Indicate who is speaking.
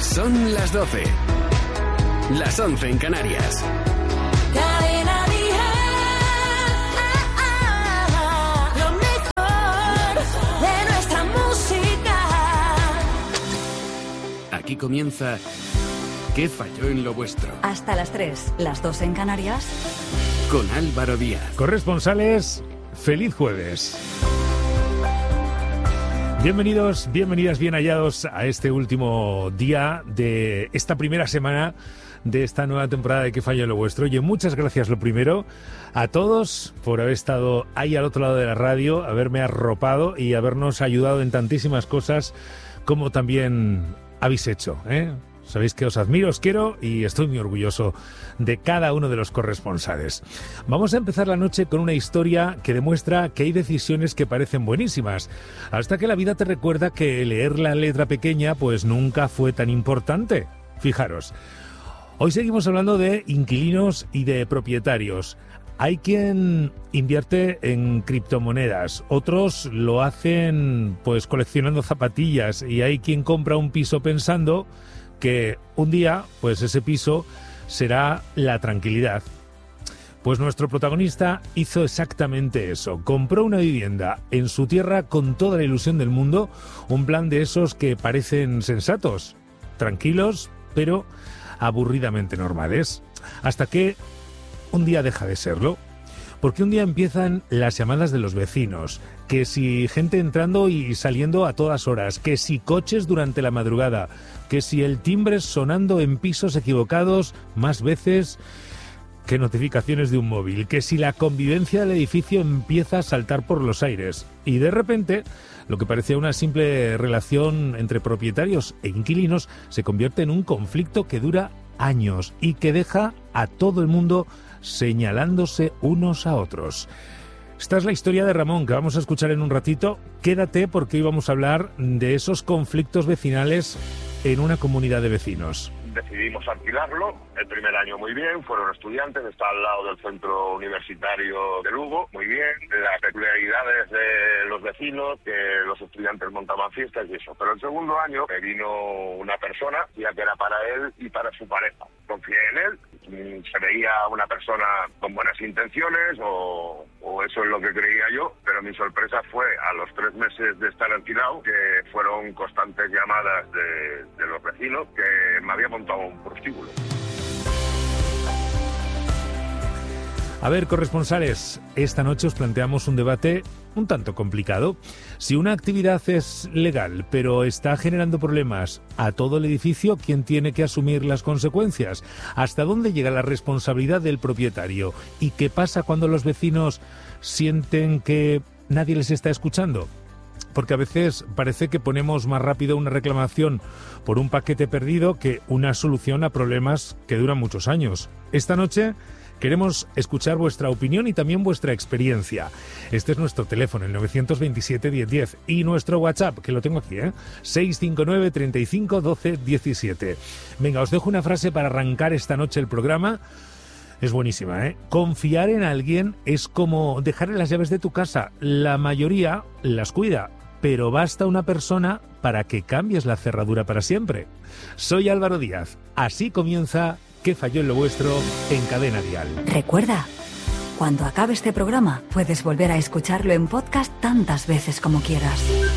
Speaker 1: Son las 12. Las 11 en Canarias.
Speaker 2: Cadena Dial, lo mejor de nuestra música.
Speaker 1: Aquí comienza ¿Qué falló en lo vuestro?
Speaker 3: Hasta las 3, las 2 en Canarias.
Speaker 1: Con Álvaro Díaz.
Speaker 4: Corresponsales, feliz jueves. Bienvenidos, bienvenidas, bien hallados a este último día de esta primera semana de esta nueva temporada de ¿Qué falló en lo vuestro? Oye, muchas gracias lo primero a todos por haber estado ahí al otro lado de la radio, haberme arropado y habernos ayudado en tantísimas cosas como también habéis hecho, ¿eh? Sabéis que os admiro, os quiero y estoy muy orgulloso de cada uno de los corresponsales. Vamos a empezar la noche con una historia que demuestra que hay decisiones que parecen buenísimas, hasta que la vida te recuerda que leer la letra pequeña pues nunca fue tan importante. Fijaros, hoy seguimos hablando de inquilinos y de propietarios. Hay quien invierte en criptomonedas, otros lo hacen pues coleccionando zapatillas y hay quien compra un piso pensando que un día, pues ese piso será la tranquilidad. Pues nuestro protagonista hizo exactamente eso. Compró una vivienda en su tierra con toda la ilusión del mundo, un plan de esos que parecen sensatos, tranquilos, pero aburridamente normales. Hasta que un día deja de serlo. Porque un día empiezan las llamadas de los vecinos, que si gente entrando y saliendo a todas horas, que si coches durante la madrugada, que si el timbre sonando en pisos equivocados más veces que notificaciones de un móvil, que si la convivencia del edificio empieza a saltar por los aires. Y de repente, lo que parecía una simple relación entre propietarios e inquilinos se convierte en un conflicto que dura años y que deja a todo el mundo señalándose unos a otros. Esta es la historia de Ramón, que vamos a escuchar en un ratito. Quédate porque hoy vamos a hablar de esos conflictos vecinales en una comunidad de vecinos.
Speaker 5: Decidimos alquilarlo, el primer año muy bien, fueron estudiantes, está al lado del centro universitario de Lugo, muy bien, las peculiaridades de los vecinos, que los estudiantes montaban fiestas y eso, pero el segundo año vino una persona, ya que era para él y para su pareja. Confié en él, se veía una persona con buenas intenciones o eso es lo que creía yo, pero mi sorpresa fue a los 3 meses de estar alquilado, que fueron constantes llamadas de los vecinos, que me había montado un prostíbulo.
Speaker 4: A ver, corresponsales, esta noche os planteamos un debate un tanto complicado. Si una actividad es legal, pero está generando problemas a todo el edificio, ¿quién tiene que asumir las consecuencias? ¿Hasta dónde llega la responsabilidad del propietario? ¿Y qué pasa cuando los vecinos sienten que nadie les está escuchando? Porque a veces parece que ponemos más rápido una reclamación por un paquete perdido que una solución a problemas que duran muchos años. Esta noche queremos escuchar vuestra opinión y también vuestra experiencia. Este es nuestro teléfono, el 927-1010, y nuestro WhatsApp, que lo tengo aquí, 659 35 12 17. Venga, os dejo una frase para arrancar esta noche el programa. Es buenísima, ¿eh? Confiar en alguien es como dejarle las llaves de tu casa. La mayoría las cuida, pero basta una persona para que cambies la cerradura para siempre. Soy Álvaro Díaz. Así comienza ¿Qué falló en lo vuestro? En Cadena Dial.
Speaker 3: Recuerda, cuando acabe este programa, puedes volver a escucharlo en podcast tantas veces como quieras.